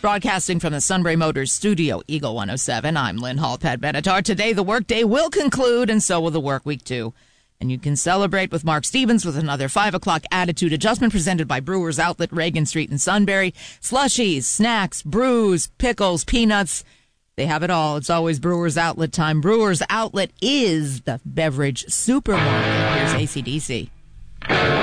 Broadcasting from the Sunbury Motors studio, Eagle 107, I'm Lynn Hall, Pat Benatar. Today, the workday will conclude, and so will the work week, too. And you can celebrate with Mark Stevens with another 5 o'clock attitude adjustment presented by Brewers Outlet, Reagan Street in Sunbury. Slushies, snacks, brews, pickles, peanuts. They have it all. It's always Brewers Outlet time. Brewers Outlet is the beverage supermarket. Here's AC/DC.